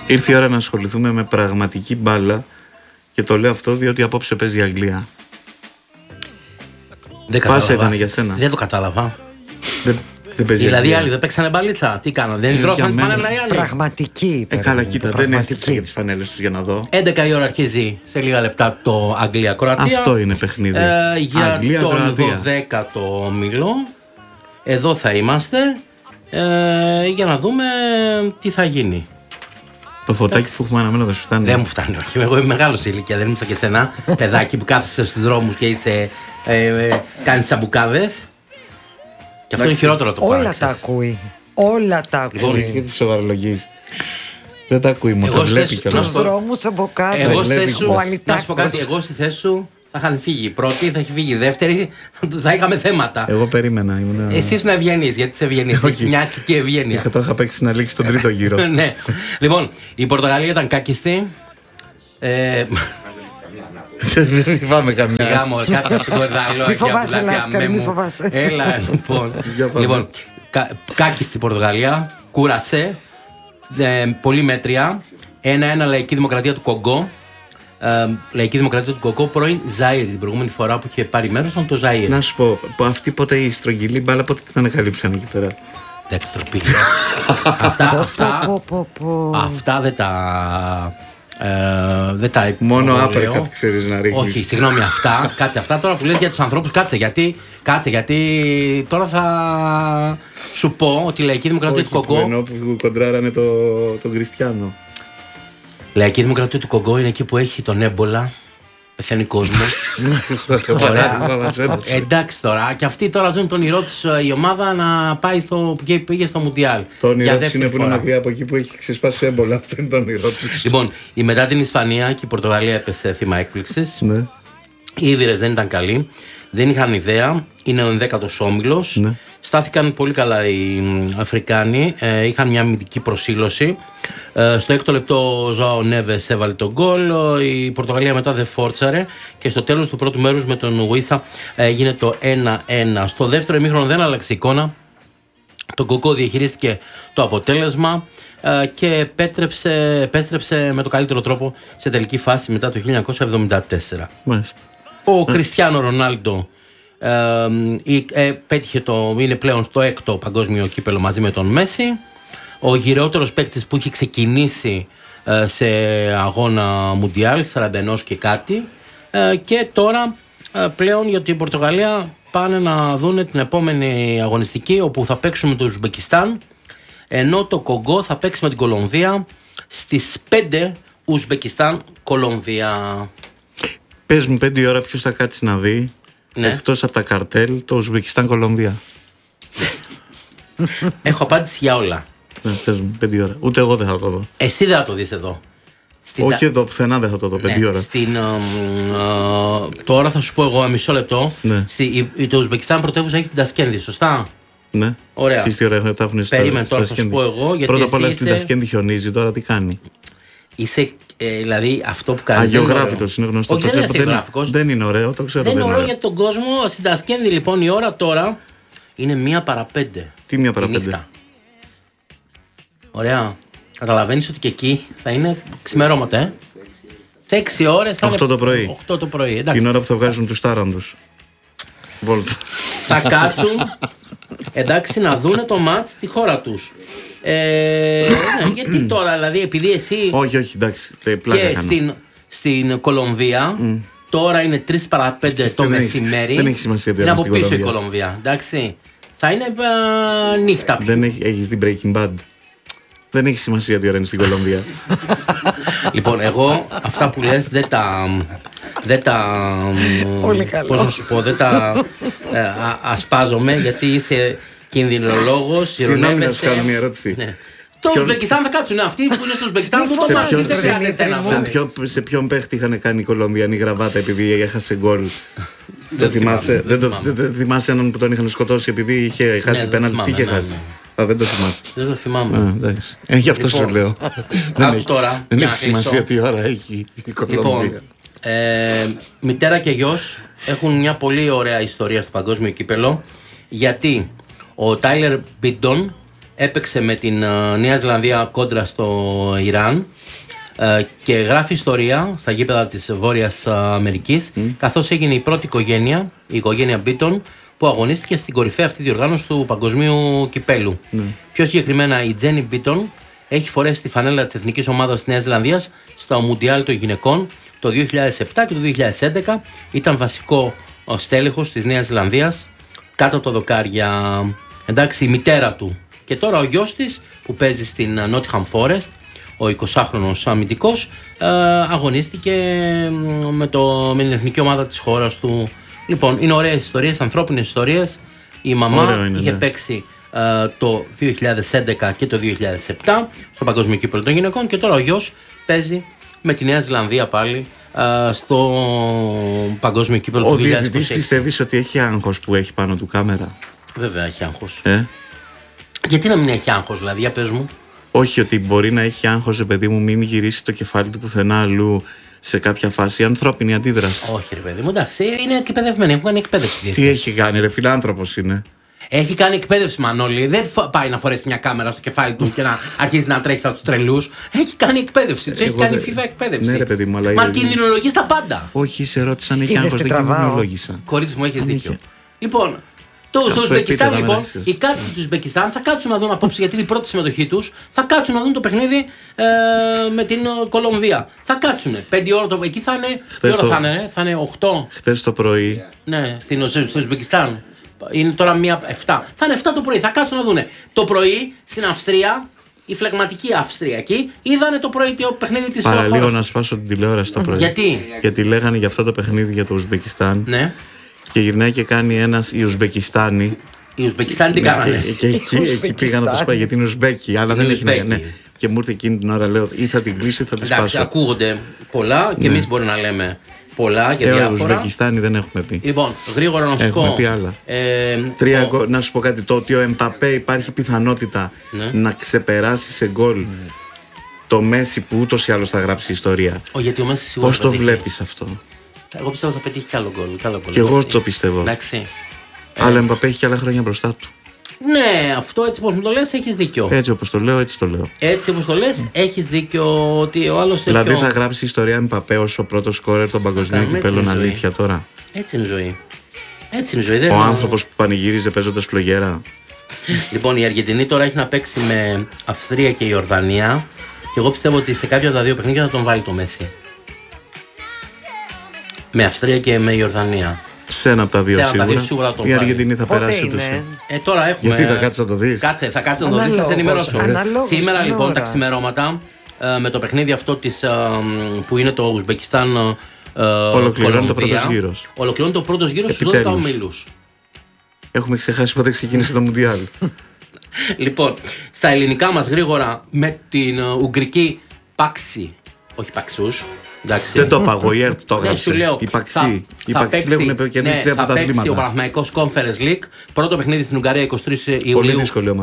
Ήρθε η ώρα να ασχοληθούμε με πραγματική μπάλα και το λέω αυτό διότι απόψε παίζει η Αγγλία. Πάσα ήταν για σένα. Δεν το κατάλαβα. Δεν παίζει. Δηλαδή οι άλλοι δεν παίξανε μπαλίτσα. Τι κάνανε, δεν υδρώσαν τη φανέλα οι άλλοι. Πραγματική. Καλά, κοίτα, δεν έστειψα για τις φανέλες τους για να δω. 11 η ώρα αρχίζει σε λίγα λεπτά το Αγγλία-Κροατία. Αυτό είναι παιχνίδι. Για τον 12ο όμιλο. Εδώ θα είμαστε για να δούμε τι θα γίνει. Το φωτάκι που έχουμε αναμένο δεν σου φτάνει. Δεν μου φτάνει, όχι. Εγώ είμαι μεγάλος σε ηλικία, δεν είμαι σαν και σένα. Παιδάκι που κάθεσαι στους δρόμους και είσαι. Κάνεις τσαμπουκάδες. Και αυτό είναι χειρότερο το πράγμα. Όλα τα ακούει. Όλα τα ακούει. Και τη σοβαρολογείς. Δεν τα ακούει, μου το βλέπει κιόλας. Στους δρόμους από κάτω. Εγώ στη θέση σου, να σου πω κάτι, εγώ στη θέση σου θα είχαν φύγει η πρώτη, θα έχει φύγει η δεύτερη, θα είχαμε θέματα. Εγώ περίμενα. Εσύ ήσουν ευγενής, γιατί είσαι ευγενής, έχεις μια αστική ευγένεια. Το είχα παίξει να λήξει τον τρίτο γύρο. Ναι. Λοιπόν, η Πορτογαλία ήταν κάκιστη. Δεν πάμε καμιά. Σιγά μου, κάτσε από το κορδάλο. Μη φοβάσαι, Λάσκαρη, μη φοβάσαι. Έλα, λοιπόν. Κάκιστη η Πορτογαλία, κούρασε, πολύ μέτρια. 1-1 Λαϊκή Δημοκρατία του Κογκό. Λαϊκή Δημοκρατία του Κογκό, πρώην Ζαΐρ. Την προηγούμενη φορά που είχε πάρει μέρος ήταν το Ζαΐρ. Να σου πω, αυτή ποτέ η στρογγυλή μπάλα πότε την ανακαλύψαν εκεί πέρα. Εντάξει, τροπή. Αυτά δεν τα. Μόνο άπερ ξέρεις να ρίχνεις. Όχι, συγγνώμη, αυτά τώρα που λες για τους ανθρώπους, γιατί τώρα θα σου πω ότι η Λαϊκή Δημοκρατία του Κογκό. Ενώ που κοντράρανε τον Κριστιανό. Λαϊκή Δημοκρατία του Κογκό είναι εκεί που έχει τον έμπολα. Πεθαίνει κόσμο. Ωραία. Εντάξει τώρα. Και αυτοί τώρα ζουν τον όνειρό τους η ομάδα να πάει πήγε στο Μουντιάλ. Το όνειρό τους είναι που είναι μακριά από εκεί που έχει ξεσπάσει έμπολα. Αυτό είναι το όνειρό τους. Λοιπόν, μετά την Ισπανία και η Πορτογαλία έπεσε θύμα έκπληξης. Ναι. Οι Ήδηρες δεν ήταν καλοί. Δεν είχαν ιδέα. Είναι ο 11ος όμιλος. Ναι. Στάθηκαν πολύ καλά οι Αφρικάνοι. Είχαν μια αμυντική προσήλωση. Στο 6ο λεπτό ο Ζωάο Νέβες έβαλε τον γκολ. Η Πορτογαλία μετά δεν φόρτσαρε. Και στο τέλος του πρώτου μέρους με τον Γουίσα έγινε το 1-1. Στο δεύτερο ημίχρονο δεν άλλαξε εικόνα. Το Κογκό διαχειρίστηκε το αποτέλεσμα και επέστρεψε με το καλύτερο τρόπο σε τελική φάση μετά το 1974. Μάλιστα. Ο Κριστιάνο Ρονάλντο είναι πλέον στο 6ο παγκόσμιο κύπελο μαζί με τον Μέση. Ο γυρεότερος παίκτης που έχει ξεκινήσει σε αγώνα Μουντιάλ, 41 και κάτι. Και τώρα πλέον για την Πορτογαλία πάνε να δούνε την επόμενη αγωνιστική όπου θα παίξουν με το Ουσμπεκιστάν, ενώ το Κογκό θα παίξει με την Κολομβία στις 5 Ουσμπεκιστάν-Κολομβία. Πες μου 5 ώρα ποιος θα κάτσει να δει, εκτός από τα καρτέλ, το Ουσμπεκιστάν-Κολομβία. Έχω απάντηση για όλα. Πες μου 5 ώρα. Ούτε εγώ δεν θα το δω. Εσύ δεν θα το δεις εδώ. Όχι εδώ, πουθενά δεν θα το δω 5 ώρα. Τώρα θα σου πω εγώ μισό λεπτό. Ναι. Το Ουσμπεκιστάν πρωτεύουσα έχει την Τασκένδη, σωστά? Ναι. Ωραία. Εσείς τι ώρα θα έχουν Περίμενε τώρα, θα σου πω εγώ. Πρώτα απ' όλα στην Τασκένδη χιονίζει, τώρα τι κάνει? Είσαι, δηλαδή αυτό που κάνεις. Αγιογράφητος είναι γνωστό. Όχι, δεν είναι αγιογράφικος. Δεν είναι ωραίο, το ξέρω. Δεν είναι ωραίο για τον κόσμο. Στην Τασκένδη λοιπόν η ώρα τώρα είναι 1:05. Τι 1:05? Ωραία. Καταλαβαίνεις ότι και εκεί θα είναι ξημερώματα, Σε 6 ώρες θα 8 το πρωί. 8 το πρωί, εντάξει. Την ώρα που θα βγάζουν τους τάραντους. Βόλτα. Θα κάτσουν, εντάξει, να δούνε το μάτς στη χώρα τους. Γιατί τώρα, δηλαδή, επειδή εσύ. Όχι, εντάξει. Και στην Κολομβία. Τώρα είναι 3:05 το μεσημέρι. Δεν έχει σημασία τι είναι από πίσω η Κολομβία. Εντάξει. Θα είναι νύχτα πιο. Έχεις δει Breaking Bad? Δεν έχει σημασία τι ώρα είναι στην Κολομβία. Λοιπόν, εγώ αυτά που λες δεν τα πολύ καλό. Πώς να σου πω, δεν τα ασπάζομαι, γιατί είσαι κινδυνολόγος. Συγγνώμη να σου κάνω μια ερώτηση. Το Ουσμπεκιστάν θα κάτσουν αυτοί που είναι στο Ουσμπεκιστάν. Σε ποιον παίχτη είχαν κάνει οι Κολομβιανοί γραβάτα επειδή έχασε γκολ? Δεν θυμάσαι έναν που τον είχαν σκοτώσει επειδή είχε χάσει πέναλτι? Τι είχε χάσει? Δεν το θυμάσαι. Δεν το θυμάμαι. Γι' αυτό σου λέω. Δεν έχει σημασία τι ώρα έχει η Κολομβία. Μητέρα και γιος έχουν μια πολύ ωραία ιστορία στο παγκόσμιο κύπελο, γιατί ο Τάιλερ Μπίντον έπαιξε με την Νέα Ζηλανδία κόντρα στο Ιράν και γράφει ιστορία στα γήπεδα της Βόρειας Αμερικής, καθώς έγινε η πρώτη οικογένεια, η οικογένεια Μπίτον, που αγωνίστηκε στην κορυφαία αυτή διοργάνωση του παγκοσμίου κυπέλου. Πιο συγκεκριμένα, η Τζένι Μπίτον έχει φορέσει τη φανέλα της εθνικής ομάδας της Νέας Ζηλανδίας στο Μουντιάλ των γυναικών το 2007 και το 2011. Ήταν βασικό στέλεχος της Νέας Ζηλανδίας κάτω από τα δοκάρια. Εντάξει, η μητέρα του. Και τώρα ο γιος της που παίζει στην Nottingham Forest, ο 20χρονος αμυντικός, αγωνίστηκε με την εθνική ομάδα της χώρας του. Λοιπόν, είναι ωραίες ιστορίες, ανθρώπινες ιστορίες. Η μαμά είχε παίξει το 2011 και το 2007 στο Παγκόσμιο Κύπελλο των Γυναικών και τώρα ο γιος παίζει με τη Νέα Ζηλανδία πάλι στο Παγκόσμιο Κύπελλο του 2026. Ο διαιτητής πιστεύεις ότι έχει άγχος που έχει πάνω του κάμερα? Βέβαια έχει άγχος. Γιατί να μην έχει άγχος, δηλαδή, για πες μου. Όχι, ότι μπορεί να έχει άγχος, παιδί μου, μην γυρίσει το κεφάλι του πουθενά αλλού σε κάποια φάση, ανθρώπινη αντίδραση. Όχι, ρε παιδί μου, εντάξει, είναι εκπαιδευμένοι, έχουν κάνει εκπαίδευση. Τι έχει κάνει, ρε, φιλάνθρωπος είναι. Έχει κάνει εκπαίδευση, Μανώλη. Δεν πάει να φορέσει μια κάμερα στο κεφάλι του και να αρχίσει να τρέχει από τους τρελούς. Έχει κάνει εκπαίδευση. Του έχει κάνει FIFA εκπαίδευση. Ναι, ρε, παιδί μου, αλλά. Μα κινδυνολογεί τα πάντα. Όχι, σε ρώτησα αν έχει άγχος, δεν κινδυνολόγησα. Κορίτσι μου, έχει δίκιο. Λοιπόν. Στο Ουσμπεκιστάν, λοιπόν, οι κάτοικοι του Ουσμπεκιστάν θα κάτσουν να δουν απόψε, γιατί είναι η πρώτη συμμετοχή τους. Θα κάτσουν να δουν το παιχνίδι με την Κολομβία. Θα κάτσουν 5 ώρα. Εκεί θα είναι. Τι ώρα θα είναι 8. Χθες το πρωί. Ναι, στο Ουσμπεκιστάν. Είναι τώρα 1-7. Θα είναι 7 το πρωί. Θα κάτσουν να δουν. Το πρωί στην Αυστρία, η φλεγματική Αυστριακή, είδανε το πρωί το παιχνίδι της χώρας. Παραλίγο να σπάσω την τηλεόραση το πρωί. Γιατί λέγανε για αυτό το παιχνίδι για το Ουσμπεκιστάν. Ναι. Και γυρνάει και κάνει ένας οι Ουσμπεκιστάνοι. Οι Ουσμπεκιστάνοι τι κάνανε? Και εκεί πήγα να το σπάει γιατί είναι Ουσμπέκοι. Αλλά δεν έχει να. Ναι. Και μου ήρθε εκείνη την ώρα, λέω, ή θα την κλείσω ή θα τη σπάσω. Εντάξει, ακούγονται πολλά και εμείς μπορεί να λέμε πολλά και διάφορα. Ουσμπεκιστάνοι δεν έχουμε πει. Λοιπόν, γρήγορα να σου πω. Έχουμε πει άλλα. Να σου πω κάτι. Το ότι ο Εμπαπέ υπάρχει πιθανότητα να ξεπεράσει σε γκολ το Μέση που ούτως ή άλλως θα γράψει ιστορία. Γιατί ο Μέση σίγουρα. Πώς το βλέπεις αυτό? Εγώ πιστεύω θα πετύχει κι άλλο γκολ. Και εγώ το πιστεύω. Εντάξει. Αλλά ο Εμπαπέ έχει κι άλλα χρόνια μπροστά του. Ναι, αυτό έτσι όπως μου το λες έχεις δίκιο. Έτσι όπως το λέω, έτσι το λέω. Έτσι όπως το λες έχεις δίκιο ότι ο άλλος. Δηλαδή θα γράψει ιστορία Εμπαπέ ως ο πρώτος σκόρερ των παγκοσμίων κυπέλλων, αλήθεια τώρα. Έτσι είναι η ζωή. Έτσι είναι η ζωή. Ο άνθρωπος που πανηγύριζε παίζοντας φλογέρα. Λοιπόν, η Αργεντινή τώρα έχει να παίξει με Αυστρία και Ιορδανία. Και εγώ πιστεύω ότι σε κάποια από τα δύο παιχνίδια θα τον βάλει το Μέση. Με Αυστρία και με Ιορδανία. Σε ένα από τα δύο σίγουρα. Η Αργεντινή θα περάσει ούτως. Τώρα έχουμε. Γιατί θα κάτσεις να το δεις? Κάτσε, θα κάτσεις να το δεις, θα σε ενημερώσω. Σήμερα λοιπόν τα ξημερώματα με το παιχνίδι αυτό που είναι το Ουσμπεκιστάν. Ολοκληρώνει το πρώτος γύρος. Ολοκληρώνει το πρώτος γύρος στους 12 ομίλους. Έχουμε ξεχάσει πότε ξεκίνησε το Μουντιάλ. Λοιπόν, στα ελληνικά μας γρήγορα με την Ουγγρική Πάξη. Όχι Παξούς. Δεν το είπα, η ΕΡΤ το έγραψε. Οι Παξί έχουν κερδίσει τρία πρωταθλήματα. Θα παίξει ο Παναθηναϊκός Conference League. Πρώτο παιχνίδι στην Ουγγαρία 23 Ιουλίου.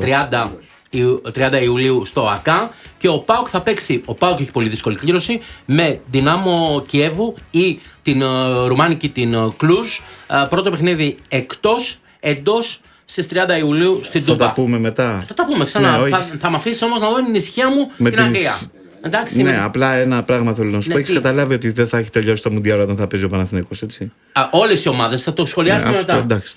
30 Ιουλίου στο ΑΚΑ. Και ο ΠΑΟΚ θα παίξει. Ο ΠΑΟΚ έχει πολύ δύσκολη κλήρωση με Δυνάμο Κιέβου ή την ρουμάνικη την Κλουζ. Πρώτο παιχνίδι εντός στις 30 Ιουλίου στην Τούμπα. Θα τα πούμε μετά. Θα τα πούμε ξανά. Θα με αφήσεις όμως να δω την ησυχία μου με την Αγγλία. Εντάξει, ναι, απλά ένα πράγμα θέλω να σου πω. Έχεις καταλάβει ότι δεν θα έχει τελειώσει το Μουντιάλ όταν θα παίζει ο Παναθηναϊκός, έτσι? Όλες οι ομάδες θα το σχολιάσουμε μετά. Εντάξει.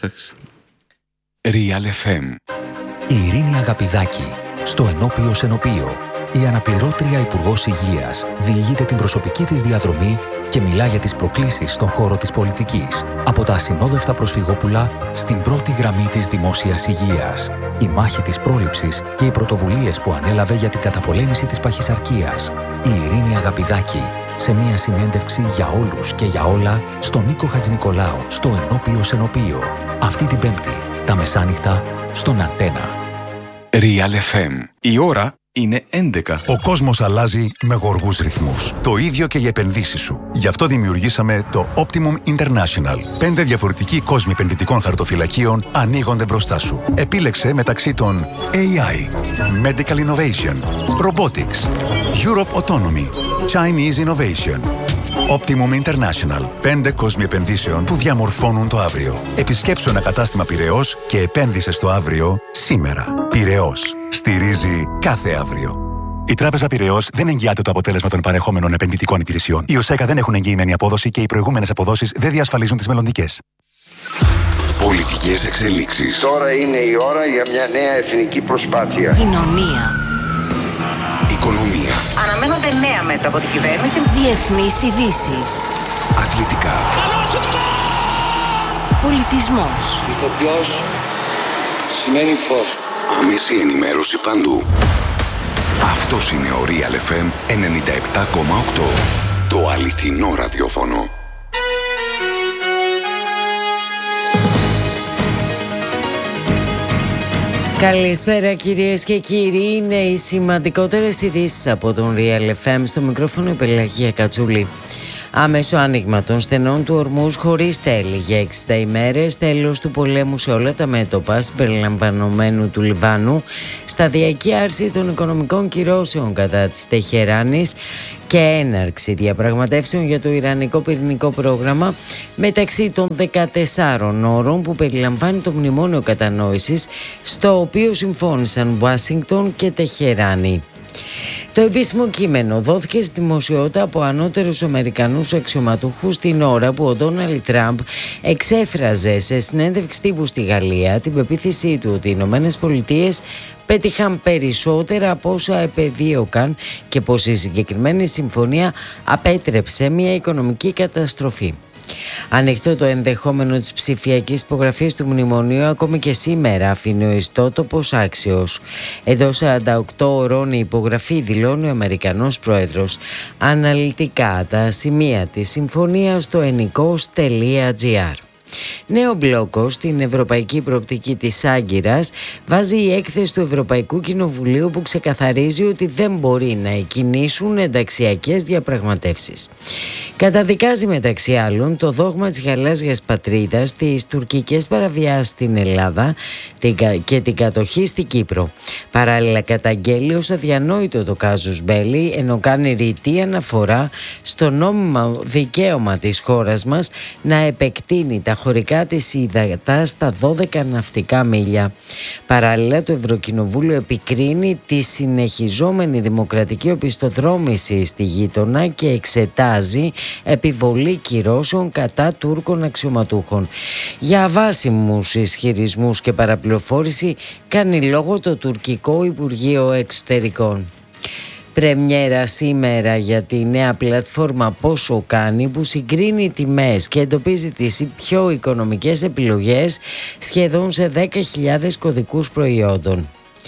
Real FM. Η Ειρήνη Αγαπηδάκη στο Ενώπιο Σενοπείο. Η αναπληρώτρια Υπουργός Υγείας διηγείται την προσωπική της διαδρομή και μιλά για τις προκλήσεις στον χώρο της πολιτικής. Από τα ασυνόδευτα προσφυγόπουλα στην πρώτη γραμμή της δημόσιας υγείας. Η μάχη της πρόληψης και οι πρωτοβουλίες που ανέλαβε για την καταπολέμηση της παχυσαρκίας. Η Ειρήνη Αγαπηδάκη σε μια συνέντευξη για όλους και για όλα στον Νίκο Χατζηνικολάου στο Ενώπιο Σενοπείο. Αυτή την Πέμπτη, τα μεσάνυχτα, στον Αντένα. Real FM. Η ώρα είναι 11. Ο κόσμος αλλάζει με γοργούς ρυθμούς. Το ίδιο και οι επενδύσεις σου. Γι' αυτό δημιουργήσαμε το Optimum International. 5 διαφορετικοί κόσμοι επενδυτικών χαρτοφυλακίων ανοίγονται μπροστά σου. Επίλεξε μεταξύ των AI, Medical Innovation, Robotics, Europe Autonomy, Chinese Innovation, Optimum International. 5 κόσμοι επενδύσεων που διαμορφώνουν το αύριο. Επισκέψου ένα κατάστημα Πειραιώς και επένδυσε στο αύριο σήμερα. Πειραιώς. Στηρίζει κάθε αύριο. Η Τράπεζα Πειραιώς δεν εγγυάται το αποτέλεσμα των παρεχόμενων επενδυτικών υπηρεσιών. Οι ΟΣΕΚΑ δεν έχουν εγγυημένη απόδοση και οι προηγούμενες αποδόσεις δεν διασφαλίζουν τις μελλοντικές. Πολιτικές εξελίξεις. Τώρα είναι η ώρα για μια νέα εθνική προσπάθεια. Κοινωνία. Οικονομία. Αναμένονται νέα μέτρα από την κυβέρνηση. Διεθνείς ειδήσεις. Αθλητικά. Πολιτισμός. Ηθοποιός σημαίνει φως. Άμεση ενημέρωση παντού. Αυτός είναι ο Real FM 97,8. Το αληθινό ραδιόφωνο. Καλησπέρα κυρίες και κύριοι, είναι οι σημαντικότερες ειδήσεις από τον Real FM. Στο μικρόφωνο η Πελαγία Κατσούλη. Άμεσο άνοιγμα των στενών του Ορμούζ χωρίς τέλη για 60 ημέρες, τέλος του πολέμου σε όλα τα μέτωπα συμπεριλαμβανομένου του Λιβάνου, σταδιακή άρση των οικονομικών κυρώσεων κατά της Τεχεράνης και έναρξη διαπραγματεύσεων για το Ιρανικό πυρηνικό πρόγραμμα μεταξύ των 14 όρων που περιλαμβάνει το μνημόνιο κατανόησης, στο οποίο συμφώνησαν Ουάσιγκτον και Τεχεράνη. Το επίσημο κείμενο δόθηκε στη δημοσιότητα από ανώτερους Αμερικανούς αξιωματούχους την ώρα που ο Ντόναλντ Τραμπ εξέφραζε σε συνέντευξη τύπου στη Γαλλία την πεποίθησή του ότι οι Ηνωμένες Πολιτείες πέτυχαν περισσότερα από όσα επεδίωκαν και πως η συγκεκριμένη συμφωνία απέτρεψε μια οικονομική καταστροφή. Ανοιχτό το ενδεχόμενο της ψηφιακής υπογραφής του μνημονίου ακόμη και σήμερα, αφήνει ο ιστότοπος Άξιος. Εδώ 48 ώρων η υπογραφή, δηλώνει ο Αμερικανός Πρόεδρος. Αναλυτικά τα σημεία της συμφωνίας στο ενικός.gr. Νέο μπλόκο στην ευρωπαϊκή προοπτική της Άγκυρας βάζει η έκθεση του Ευρωπαϊκού Κοινοβουλίου που ξεκαθαρίζει ότι δεν μπορεί να εκκινήσουν ενταξιακές διαπραγματεύσεις. Καταδικάζει μεταξύ άλλων το δόγμα της γαλάζιας πατρίδας, τις τουρκικές παραβιάσεις στην Ελλάδα και την κατοχή στην Κύπρο. Παράλληλα καταγγέλει ως αδιανόητο το κάζους μπέλι, ενώ κάνει ρητή αναφορά στο νόμιμο δικαίωμα της χώρας μας να επεκτείνει τα χωρικά της ύδατα στα 12 ναυτικά μίλια. Παράλληλα, το Ευρωκοινοβούλιο επικρίνει τη συνεχιζόμενη δημοκρατική οπισθοδρόμηση στη γείτονα και εξετάζει επιβολή κυρώσεων κατά Τούρκων αξιωματούχων. Για αβάσιμους ισχυρισμούς και παραπληροφόρηση κάνει λόγο το τουρκικό Υπουργείο Εξωτερικών. Πρεμιέρα σήμερα για τη νέα πλατφόρμα Πόσο Κάνει, που συγκρίνει τιμές και εντοπίζει τις πιο οικονομικές επιλογές σχεδόν σε 10.000 κωδικούς προϊόντων.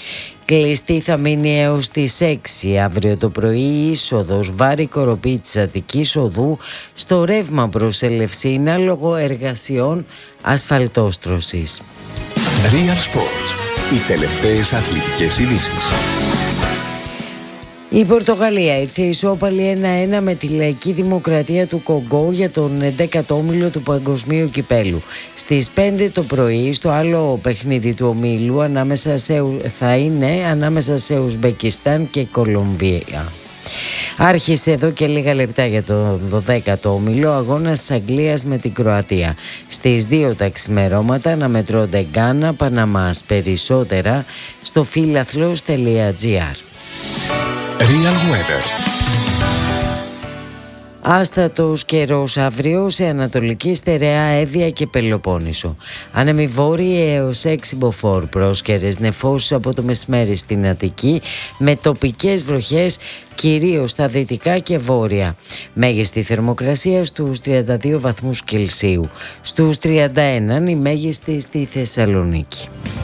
Κλειστή θα μείνει έως τις 6 αύριο το πρωί η είσοδος Βάρη Κοροπή της Αττικής Οδού στο ρεύμα προς Ελευσίνα λόγω εργασιών ασφαλτόστρωσης. Real Sports. Οι τελευταίες αθλητικές ειδήσεις. Η Πορτογαλία ήρθε ισόπαλη 1-1 με τη Λαϊκή Δημοκρατία του Κονγκό για τον 11ο όμιλο του Παγκοσμίου Κυπέλου. Στις 5 το πρωί, στο άλλο παιχνίδι του ομίλου θα είναι ανάμεσα σε Ουσμπεκιστάν και Κολομβία. Άρχισε εδώ και λίγα λεπτά για το 12ο όμιλο αγώνας της Αγγλίας με την Κροατία. Στις 2 τα ξημερώματα αναμετρώνται Γκάνα, Παναμάς. Περισσότερα στο φιλαθλός.gr. Real Weather. Άστατος καιρός αύριο σε Ανατολική Στερεά, Εύβοια και Πελοπόννησο. Άνεμοι βόρειοι έως 6 μποφόρ, πρόσκαιρες νεφώσεις από το μεσημέρι στην Αττική με τοπικές βροχές κυρίως στα δυτικά και βόρεια. Μέγιστη θερμοκρασία στους 32 βαθμούς Κελσίου. Στους 31 η μέγιστη στη Θεσσαλονίκη.